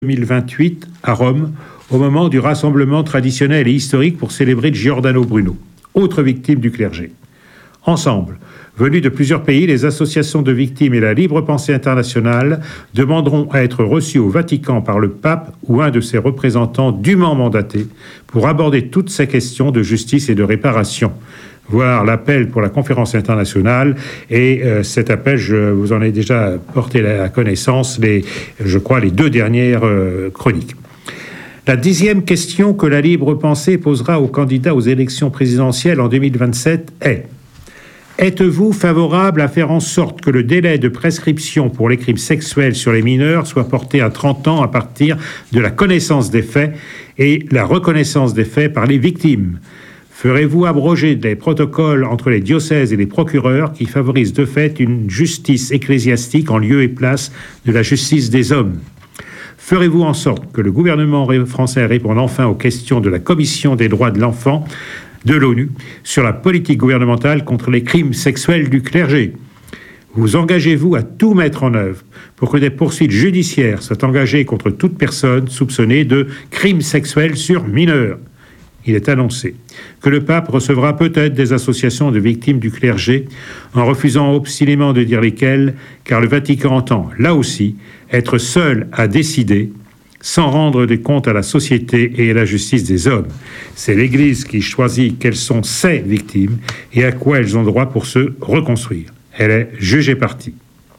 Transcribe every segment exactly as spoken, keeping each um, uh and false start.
deux mille vingt-huit à Rome, au moment du rassemblement traditionnel et historique pour célébrer Giordano Bruno, autre victime du clergé. Ensemble, venus de plusieurs pays, les associations de victimes et la Libre Pensée internationale demanderont à être reçus au Vatican par le pape ou un de ses représentants dûment mandatés pour aborder toutes ces questions de justice et de réparation. Voir l'appel pour la conférence internationale et euh, cet appel, je vous en ai déjà porté la connaissance, les, je crois, les deux dernières euh, chroniques. La dixième question que la Libre Pensée posera aux candidats aux élections présidentielles en deux mille vingt-sept est: êtes-vous favorable à faire en sorte que le délai de prescription pour les crimes sexuels sur les mineurs soit porté à trente ans à partir de la connaissance des faits et la reconnaissance des faits par les victimes? Ferez-vous abroger les protocoles entre les diocèses et les procureurs qui favorisent de fait une justice ecclésiastique en lieu et place de la justice des hommes? Ferez-vous en sorte que le gouvernement français réponde enfin aux questions de la Commission des droits de l'enfant de l'ONU sur la politique gouvernementale contre les crimes sexuels du clergé? Vous engagez-vous à tout mettre en œuvre pour que des poursuites judiciaires soient engagées contre toute personne soupçonnée de crimes sexuels sur mineurs? Il est annoncé que le pape recevra peut-être des associations de victimes du clergé en refusant obstinément de dire lesquelles, car le Vatican entend, là aussi, être seul à décider sans rendre des comptes à la société et à la justice des hommes. C'est l'Église qui choisit quelles sont ses victimes et à quoi elles ont droit pour se reconstruire. Elle est jugée partie.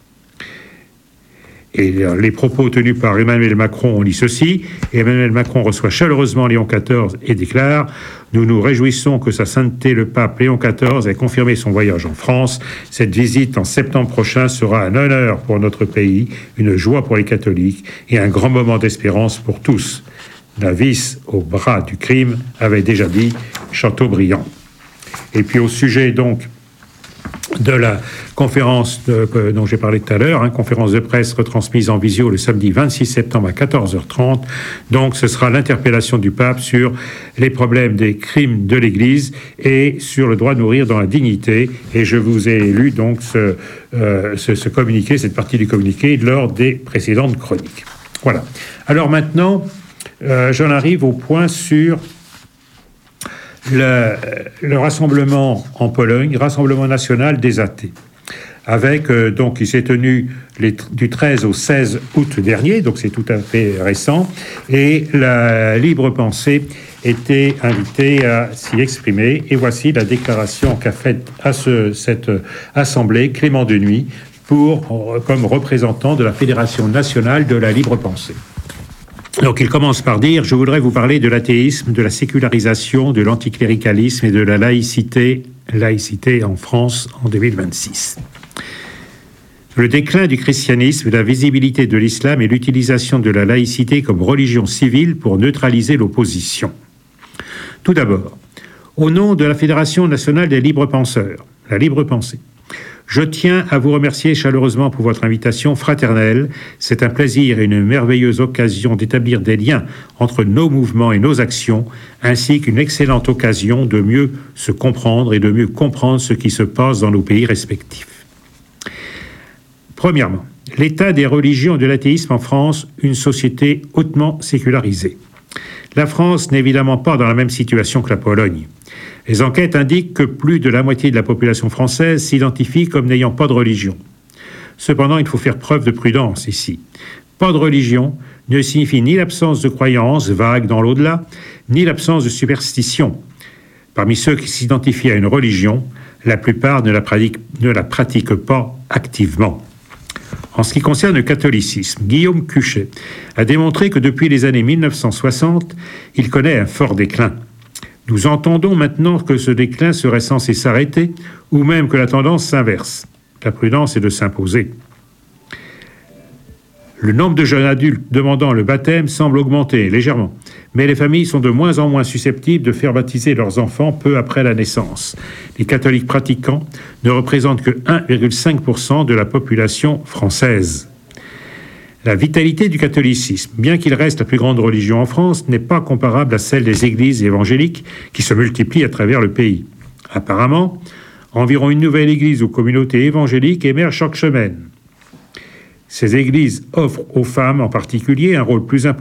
Et les propos tenus par Emmanuel Macron, on lit ceci. Emmanuel Macron reçoit chaleureusement Léon quatorze et déclare: nous nous réjouissons que sa sainteté le pape Léon quatorze ait confirmé son voyage en France. Cette visite en septembre prochain sera un honneur pour notre pays, une joie pour les catholiques et un grand moment d'espérance pour tous. La vis au bras du crime, avait déjà dit Chateaubriand. Et puis au sujet donc de la conférence de, euh, dont j'ai parlé tout à l'heure, hein, conférence de presse retransmise en visio le samedi vingt-six septembre à quatorze heures trente. Donc ce sera l'interpellation du pape sur les problèmes des crimes de l'Église et sur le droit de mourir dans la dignité. Et je vous ai lu donc ce, euh, ce, ce communiqué, cette partie du communiqué, lors des précédentes chroniques. Voilà. Alors maintenant, euh, j'en arrive au point sur Le, le rassemblement en Pologne, rassemblement national des athées, avec euh, donc il s'est tenu les, du treize au seize août dernier, donc c'est tout à fait récent, et la Libre Pensée était invitée à s'y exprimer. Et voici la déclaration qu'a faite à ce, cette assemblée Clément Denuy pour comme représentant de la Fédération nationale de la Libre Pensée. Donc il commence par dire: je voudrais vous parler de l'athéisme, de la sécularisation, de l'anticléricalisme et de la laïcité, laïcité en France en deux mille vingt-six. Le déclin du christianisme, la visibilité de l'islam et l'utilisation de la laïcité comme religion civile pour neutraliser l'opposition. Tout d'abord, au nom de la Fédération nationale des libres penseurs, la Libre Pensée, je tiens à vous remercier chaleureusement pour votre invitation fraternelle. C'est un plaisir et une merveilleuse occasion d'établir des liens entre nos mouvements et nos actions, ainsi qu'une excellente occasion de mieux se comprendre et de mieux comprendre ce qui se passe dans nos pays respectifs. Premièrement, l'état des religions et de l'athéisme en France, une société hautement sécularisée. La France n'est évidemment pas dans la même situation que la Pologne. Les enquêtes indiquent que plus de la moitié de la population française s'identifie comme n'ayant pas de religion. Cependant, il faut faire preuve de prudence ici. Pas de religion ne signifie ni l'absence de croyances vagues dans l'au-delà, ni l'absence de superstition. Parmi ceux qui s'identifient à une religion, la plupart ne la pratiquent, ne la pratiquent pas activement. En ce qui concerne le catholicisme, Guillaume Cuchet a démontré que depuis les années mille neuf cent soixante, il connaît un fort déclin. Nous entendons maintenant que ce déclin serait censé s'arrêter, ou même que la tendance s'inverse. La prudence est de s'imposer. Le nombre de jeunes adultes demandant le baptême semble augmenter légèrement, mais les familles sont de moins en moins susceptibles de faire baptiser leurs enfants peu après la naissance. Les catholiques pratiquants ne représentent que un virgule cinq pour cent de la population française. La vitalité du catholicisme, bien qu'il reste la plus grande religion en France, n'est pas comparable à celle des églises évangéliques qui se multiplient à travers le pays. Apparemment, environ une nouvelle église ou communauté évangélique émerge chaque semaine. Ces églises offrent aux femmes en particulier un rôle plus important